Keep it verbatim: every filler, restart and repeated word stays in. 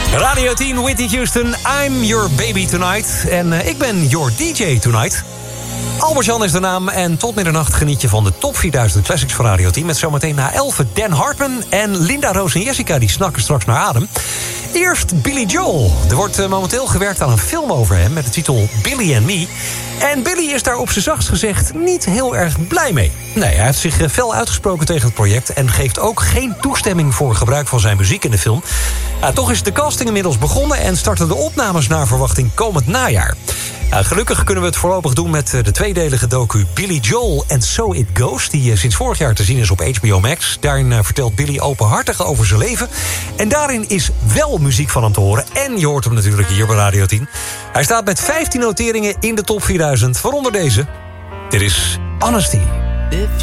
Radio tien, Whitney Houston, I'm your baby tonight. En uh, ik ben your D J tonight. Albert-Jan is de naam en tot middernacht geniet je van de top vierduizend Classics van Radio tien... met zometeen na elf Dan Hartman en Linda, Roos en Jessica... die snakken straks naar adem. Eerst Billy Joel. Er wordt uh, momenteel gewerkt aan een film over hem... met de titel Billy and Me. En Billy is daar op zijn zachtst gezegd niet heel erg blij mee. Nee, hij heeft zich uh, fel uitgesproken tegen het project... en geeft ook geen toestemming voor gebruik van zijn muziek in de film. Uh, toch is de casting inmiddels begonnen... en starten de opnames naar verwachting komend najaar. Uh, gelukkig kunnen we het voorlopig doen met uh, de tweedelige docu Billy Joel and So It Goes... die uh, sinds vorig jaar te zien is op H B O Max. Daarin uh, vertelt Billy openhartig over zijn leven. En daarin is wel muziek van hem te horen. En je hoort hem natuurlijk hier bij Radio tien. Hij staat met vijftien noteringen in de top vierduizend, waaronder deze. Dit is Honesty.